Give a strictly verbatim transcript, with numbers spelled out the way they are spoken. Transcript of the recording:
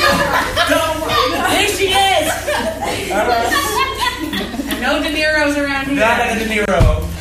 There she is. All right. No De Niro's around here. Not like a De Niro.